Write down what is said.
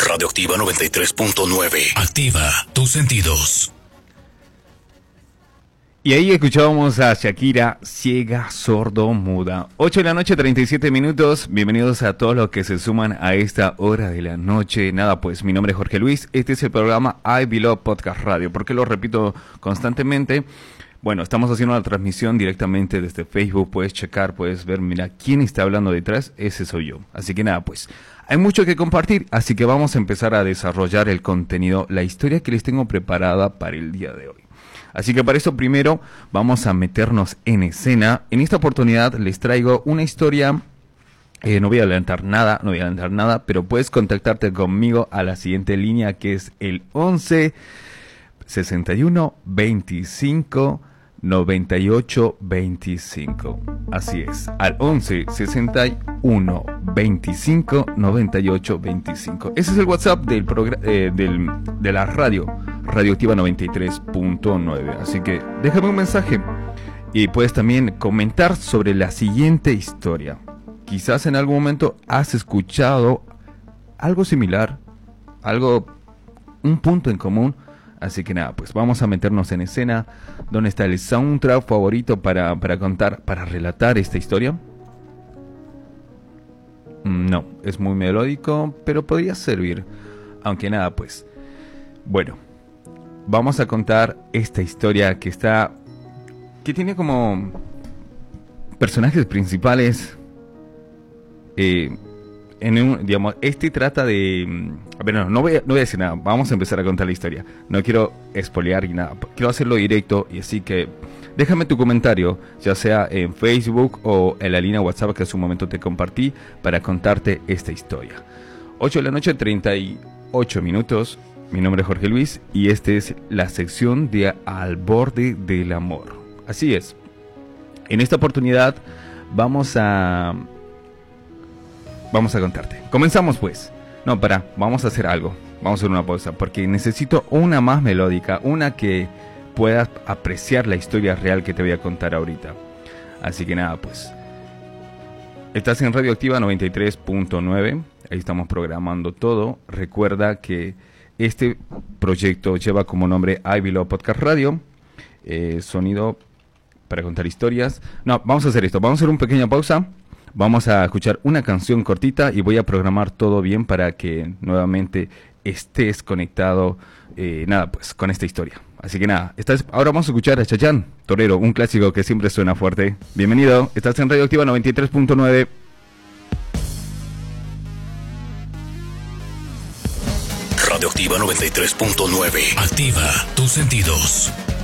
Radioactiva 93.9. Activa tus sentidos. Y ahí escuchábamos a Shakira, ciega, sordo, muda. 8 de la noche, 37 minutos. Bienvenidos a todos los que se suman a esta hora de la noche. Nada, pues mi nombre es Jorge Luis. Este es el programa I Belong Podcast Radio. ¿Por qué lo repito constantemente? Bueno, estamos haciendo una transmisión directamente desde Facebook. Puedes checar, puedes ver, mira, quién está hablando detrás. Ese soy yo. Así que nada, pues hay mucho que compartir. Así que vamos a empezar a desarrollar el contenido, la historia que les tengo preparada para el día de hoy. Así que para eso primero vamos a meternos en escena. En esta oportunidad les traigo una historia, no voy a adelantar nada, pero puedes contactarte conmigo a la siguiente línea, que es el 11 61 25 98 25. Así es, al 11 61 25 98 25. Ese es el WhatsApp de la radio, Radioactiva 93.9. Así que déjame un mensaje y puedes también comentar sobre la siguiente historia. Quizás en algún momento has escuchado algo similar, un punto en común. Así que nada, pues vamos a meternos en escena. ¿Dónde está el soundtrack favorito para relatar esta historia? No, es muy melódico, pero podría servir. Aunque nada, pues bueno, vamos a contar esta historia que tiene como personajes principales. Este trata de... no voy a decir nada. Vamos a empezar a contar la historia. No quiero espolear ni nada. Quiero hacerlo directo. Y así que déjame tu comentario, ya sea en Facebook o en la línea WhatsApp que hace un momento te compartí, para contarte esta historia. 8 de la noche, 38 minutos. Mi nombre es Jorge Luis y esta es la sección de Al Borde del Amor. Así es. En esta oportunidad vamos a contarte. Comenzamos pues. No, vamos a hacer algo. Vamos a hacer una pausa porque necesito una más melódica, una que puedas apreciar la historia real que te voy a contar ahorita. Así que nada, pues estás en Radioactiva 93.9. Ahí estamos programando todo. Recuerda que este proyecto lleva como nombre I Belong Podcast Radio. Sonido para contar historias. No, vamos a hacer esto. Vamos a hacer una pequeña pausa. Vamos a escuchar una canción cortita y voy a programar todo bien para que nuevamente estés conectado, pues con esta historia. Así que nada, ahora vamos a escuchar a Chayanne, Torero, un clásico que siempre suena fuerte. Bienvenido, estás en Radioactiva 93.9. Radioactiva 93.9. Activa tus sentidos.